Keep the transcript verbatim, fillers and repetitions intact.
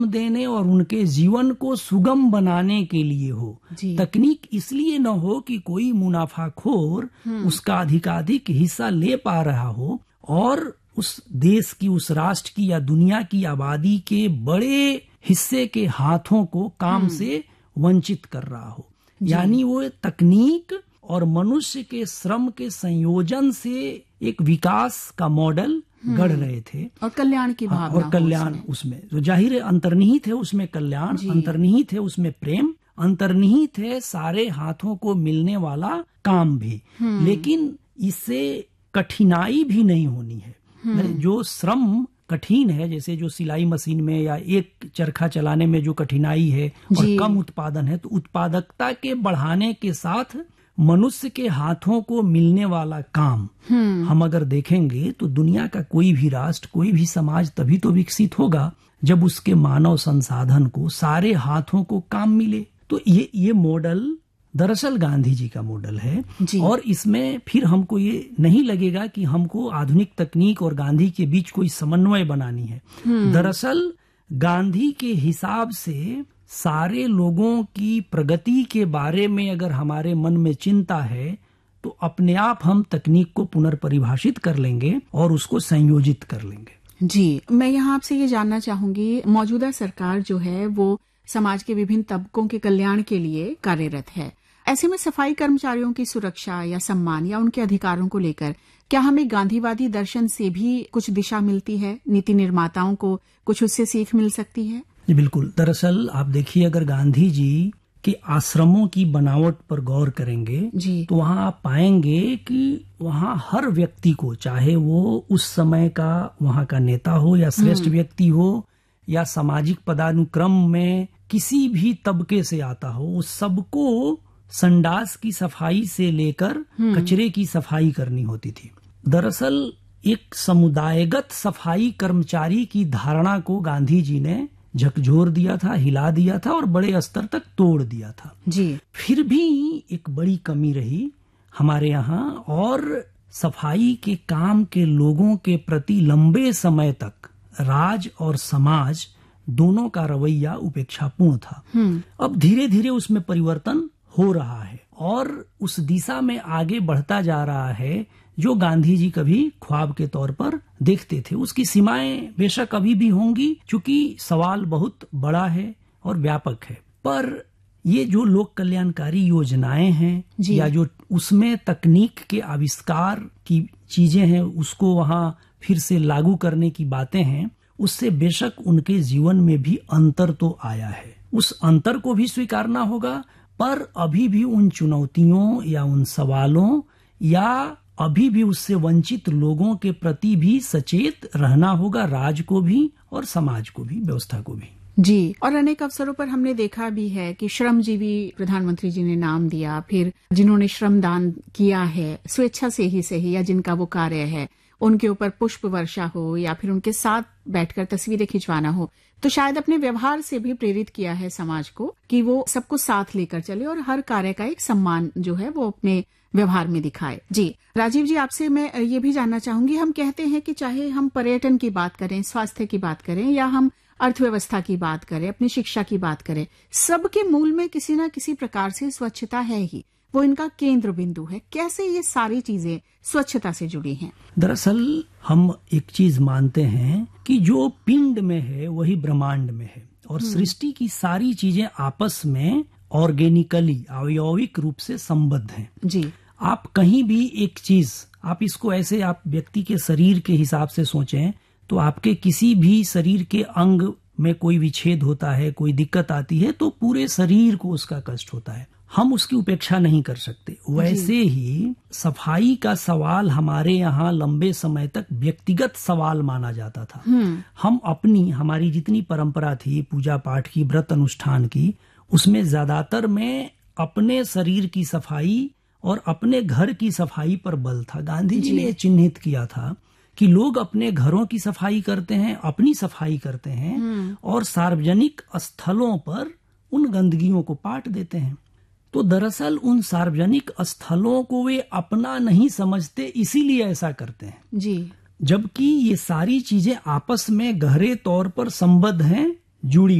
देने और उनके जीवन को सुगम बनाने के लिए हो। तकनीक इसलिए न हो कि कोई मुनाफाखोर उसका अधिकाधिक हिस्सा ले पा रहा हो और उस देश की, उस राष्ट्र की या दुनिया की आबादी के बड़े हिस्से के हाथों को काम से वंचित कर रहा हो। यानी वो तकनीक और मनुष्य के श्रम के संयोजन से एक विकास का मॉडल गढ़ रहे थे और कल्याण की भावना और कल्याण उसमें जो जाहिर है अंतर्निहित है, उसमें कल्याण अंतर्निहित है, उसमें प्रेम अंतर्निहित है, सारे हाथों को मिलने वाला काम भी, लेकिन इससे कठिनाई भी नहीं होनी है। जो श्रम कठिन है, जैसे जो सिलाई मशीन में या एक चरखा चलाने में जो कठिनाई है और कम उत्पादन है, तो उत्पादकता के बढ़ाने के साथ मनुष्य के हाथों को मिलने वाला काम हम अगर देखेंगे तो दुनिया का कोई भी राष्ट्र, कोई भी समाज तभी तो विकसित होगा जब उसके मानव संसाधन को, सारे हाथों को काम मिले। तो ये ये मॉडल दरअसल गांधी जी का मॉडल है और इसमें फिर हमको ये नहीं लगेगा कि हमको आधुनिक तकनीक और गांधी के बीच कोई समन्वय बनानी है। दरअसल गांधी के हिसाब से सारे लोगों की प्रगति के बारे में अगर हमारे मन में चिंता है तो अपने आप हम तकनीक को पुनर्परिभाषित कर लेंगे और उसको संयोजित कर लेंगे। जी, मैं यहाँ आपसे ये जानना चाहूंगी, मौजूदा सरकार जो है वो समाज के विभिन्न तबकों के कल्याण के लिए कार्यरत है। ऐसे में सफाई कर्मचारियों की सुरक्षा या सम्मान या उनके अधिकारों को लेकर क्या हमें गांधीवादी दर्शन से भी कुछ दिशा मिलती है? नीति निर्माताओं को कुछ उससे सीख मिल सकती है? जी बिल्कुल। दरअसल आप देखिए, अगर गांधी जी के आश्रमों की बनावट पर गौर करेंगे तो वहाँ आप पाएंगे कि वहाँ हर व्यक्ति को, चाहे वो उस समय का वहाँ का नेता हो या श्रेष्ठ व्यक्ति हो या सामाजिक पदानुक्रम में किसी भी तबके से आता हो, उस सबको संडास की सफाई से लेकर कचरे की सफाई करनी होती थी। दरअसल एक समुदायगत सफाई कर्मचारी की धारणा को गांधी जी ने झकझोर दिया था, हिला दिया था और बड़े स्तर तक तोड़ दिया था। जी। फिर भी एक बड़ी कमी रही हमारे यहाँ और सफाई के काम के लोगों के प्रति लंबे समय तक राज और समाज दोनों का रवैया उपेक्षापूर्ण था। अब धीरे धीरे उसमें परिवर्तन हो रहा है और उस दिशा में आगे बढ़ता जा रहा है जो गांधी जी कभी ख्वाब के तौर पर देखते थे। उसकी सीमाएं बेशक अभी भी होंगी, क्योंकि सवाल बहुत बड़ा है और व्यापक है, पर ये जो लोक कल्याणकारी योजनाएं हैं या जो उसमें तकनीक के आविष्कार की चीजें हैं, उसको वहां फिर से लागू करने की बातें हैं, उससे बेशक उनके जीवन में भी अंतर तो आया है। उस अंतर को भी स्वीकारना होगा, पर अभी भी उन चुनौतियों या उन सवालों या अभी भी उससे वंचित लोगों के प्रति भी सचेत रहना होगा, राज को भी और समाज को भी, व्यवस्था को भी। जी, और अनेक अवसरों पर हमने देखा भी है कि श्रमजीवी प्रधानमंत्री जी ने नाम दिया, फिर जिन्होंने श्रमदान किया है स्वेच्छा से ही सही या जिनका वो कार्य है, उनके ऊपर पुष्प वर्षा हो या फिर उनके साथ बैठकर तस्वीरें खिंचवाना हो, तो शायद अपने व्यवहार से भी प्रेरित किया है समाज को कि वो सबको साथ लेकर चले और हर कार्य का एक सम्मान जो है वो अपने व्यवहार में दिखाए। जी राजीव जी, आपसे मैं ये भी जानना चाहूंगी, हम कहते हैं कि चाहे हम पर्यटन की बात करें, स्वास्थ्य की बात करें या हम अर्थव्यवस्था की बात करें, अपनी शिक्षा की बात करें, सबके मूल में किसी न किसी प्रकार से स्वच्छता है ही, वो इनका केंद्र बिंदु है। कैसे ये सारी चीजें स्वच्छता से जुड़ी हैं? दरअसल हम एक चीज मानते हैं कि जो पिंड में है वही ब्रह्मांड में है और सृष्टि की सारी चीजें आपस में ऑर्गेनिकली, अवयविक रूप से संबद्ध हैं। जी। आप कहीं भी एक चीज, आप इसको ऐसे आप व्यक्ति के शरीर के हिसाब से सोचें तो आपके किसी भी शरीर के अंग में कोई विच्छेद होता है, कोई दिक्कत आती है तो पूरे शरीर को उसका कष्ट होता है, हम उसकी उपेक्षा नहीं कर सकते। वैसे ही सफाई का सवाल हमारे यहाँ लंबे समय तक व्यक्तिगत सवाल माना जाता था। हम अपनी, हमारी जितनी परंपरा थी पूजा पाठ की, व्रत अनुष्ठान की, उसमें ज्यादातर में अपने शरीर की सफाई और अपने घर की सफाई पर बल था। गांधी जी ने चिन्हित किया था कि लोग अपने घरों की सफाई करते हैं, अपनी सफाई करते हैं और सार्वजनिक स्थलों पर उन गंदगियों को पाट देते हैं। तो दरअसल उन सार्वजनिक स्थलों को वे अपना नहीं समझते, इसीलिए ऐसा करते हैं। जी। जबकि ये सारी चीजें आपस में गहरे तौर पर संबद्ध हैं, जुड़ी